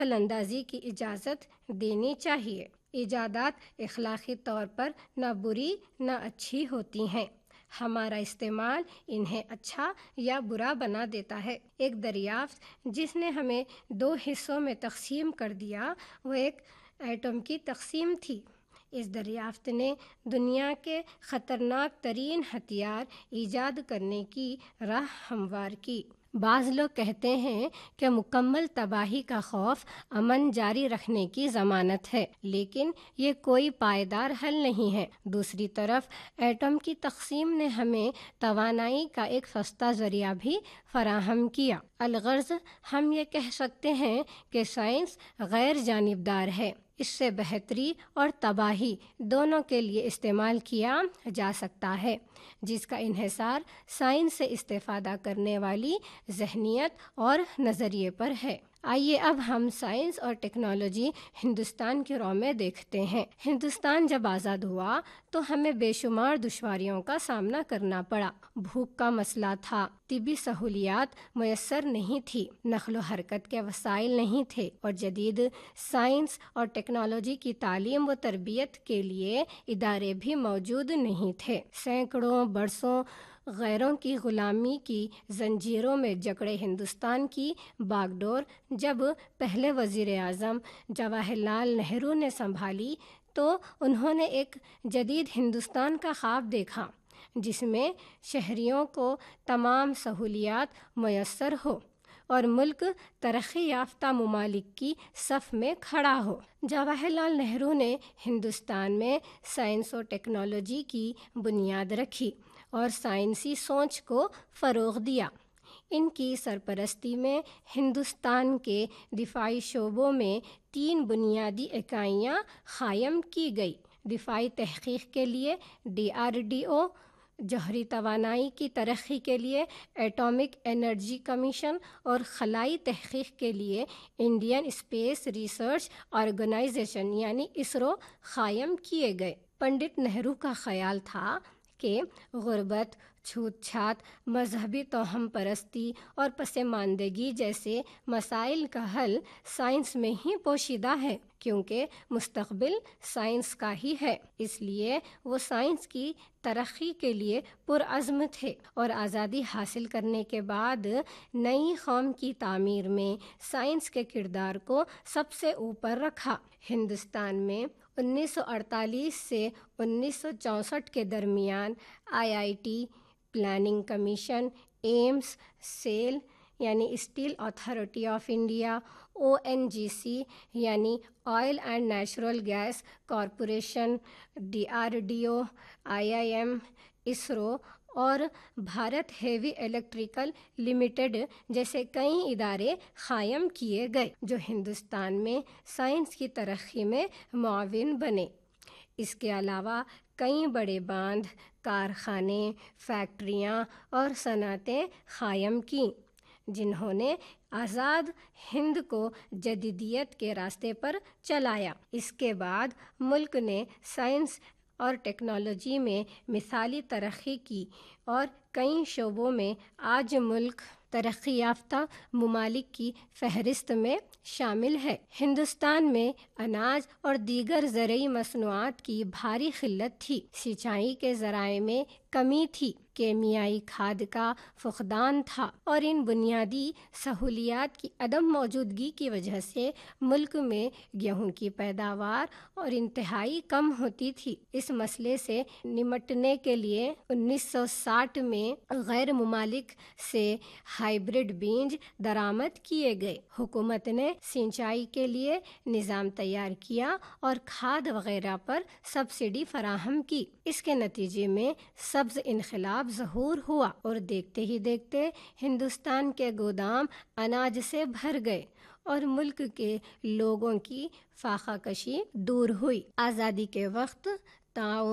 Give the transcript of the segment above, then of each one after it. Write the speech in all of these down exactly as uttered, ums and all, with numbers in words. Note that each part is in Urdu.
اندازی کی اجازت دینی چاہیے۔ ایجادات اخلاقی طور پر نہ بری نہ اچھی ہوتی ہیں، ہمارا استعمال انہیں اچھا یا برا بنا دیتا ہے۔ ایک دریافت جس نے ہمیں دو حصوں میں تقسیم کر دیا وہ ایک ایٹم کی تقسیم تھی۔ اس دریافت نے دنیا کے خطرناک ترین ہتھیار ایجاد کرنے کی راہ ہموار کی۔ بعض لوگ کہتے ہیں کہ مکمل تباہی کا خوف امن جاری رکھنے کی ضمانت ہے، لیکن یہ کوئی پائیدار حل نہیں ہے۔ دوسری طرف ایٹم کی تقسیم نے ہمیں توانائی کا ایک سستا ذریعہ بھی فراہم کیا۔ الغرض ہم یہ کہہ سکتے ہیں کہ سائنس غیر جانبدار ہے، اس سے بہتری اور تباہی دونوں کے لیے استعمال کیا جا سکتا ہے، جس کا انحصار سائنس سے استفادہ کرنے والی ذہنیت اور نظریے پر ہے۔ آئیے اب ہم سائنس اور ٹیکنالوجی ہندوستان کے رو میں دیکھتے ہیں۔ ہندوستان جب آزاد ہوا تو ہمیں بے شمار دشواریوں کا سامنا کرنا پڑا۔ بھوک کا مسئلہ تھا، طبی سہولیات میسر نہیں تھی، نقل و حرکت کے وسائل نہیں تھے، اور جدید سائنس اور ٹیکنالوجی کی تعلیم و تربیت کے لیے ادارے بھی موجود نہیں تھے۔ سینکڑوں برسوں غیروں کی غلامی کی زنجیروں میں جکڑے ہندوستان کی باغ ڈور جب پہلے وزیر اعظم جواہر لال نہرو نے سنبھالی تو انہوں نے ایک جدید ہندوستان کا خواب دیکھا جس میں شہریوں کو تمام سہولیات میسر ہو اور ملک ترقی یافتہ ممالک کی صف میں کھڑا ہو۔ جواہر لال نہرو نے ہندوستان میں سائنس اور ٹیکنالوجی کی بنیاد رکھی اور سائنسی سوچ کو فروغ دیا۔ ان کی سرپرستی میں ہندوستان کے دفاعی شعبوں میں تین بنیادی اکائیاں قائم کی گئی: دفاعی تحقیق کے لیے ڈی آر ڈی او، جوہری توانائی کی ترقی کے لیے ایٹامک انرجی کمیشن، اور خلائی تحقیق کے لیے انڈین اسپیس ریسرچ آرگنائزیشن یعنی اسرو قائم کیے گئے۔ پنڈت نہرو کا خیال تھا کہ غربت، چھوت چھات، مذہبی توہم پرستی اور پسماندگی جیسے مسائل کا حل سائنس میں ہی پوشیدہ ہے، کیونکہ مستقبل سائنس کا ہی ہے۔ اس لیے وہ سائنس کی ترقی کے لیے پرعزم تھے اور آزادی حاصل کرنے کے بعد نئی قوم کی تعمیر میں سائنس کے کردار کو سب سے اوپر رکھا۔ ہندوستان میں انیس سو اڑتالیس سے انیس سو چونسٹھ کے درمیان آئی I T, planning commission, AIIMS, cell یعنی steel authority of India, O N G سی یعنی oil and natural gas corporation, D R D O, I I am, ISRO اور بھارت ہیوی الیکٹریکل لمیٹڈ جیسے کئی ادارے قائم کیے گئے جو ہندوستان میں سائنس کی ترقی میں معاون بنے۔ اس کے علاوہ کئی بڑے باندھ، کارخانے، فیکٹریاں اور صنعتیں قائم کیں جنہوں نے آزاد ہند کو جدیدیت کے راستے پر چلایا۔ اس کے بعد ملک نے سائنس اور ٹیکنالوجی میں مثالی ترقی کی اور کئی شعبوں میں آج ملک ترقی یافتہ ممالک کی فہرست میں شامل ہے۔ ہندوستان میں اناج اور دیگر زرعی مصنوعات کی بھاری قلت تھی، سینچائی کے ذرائع میں کمی تھی، کیمیائی کھاد کا فقدان تھا اور ان بنیادی سہولیات کی عدم موجودگی کی وجہ سے ملک میں گیہوں کی پیداوار اور انتہائی کم ہوتی تھی۔ اس مسئلے سے نمٹنے کے لیے انیس سو ساٹھ میں غیر ممالک سے ہائیبرڈ بیج درآمد کیے گئے۔ حکومت نے سینچائی کے لیے نظام تیار کیا اور کھاد وغیرہ پر سبسڈی فراہم کی۔ اس کے نتیجے میں سبز انقلاب ظہور ہوا اور دیکھتے ہی دیکھتے ہندوستان کے گودام اناج سے بھر گئے اور ملک کے لوگوں کی فاقہ کشی دور ہوئی۔ آزادی کے وقت تعاون،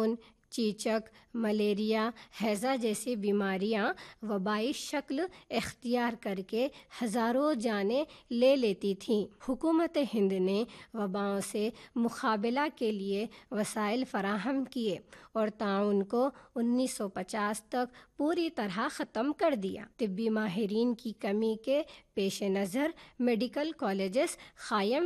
چیچک، ملیریا، ہیضہ جیسی بیماریاں وبائی شکل اختیار کر کے ہزاروں جانیں لے لیتی تھیں۔ حکومت ہند نے وباؤں سے مقابلہ کے لیے وسائل فراہم کیے اور طاعون کو انیس سو پچاس تک پوری طرح ختم کر دیا۔ طبی ماہرین کی کمی کے پیش نظر میڈیکل کالجز قائم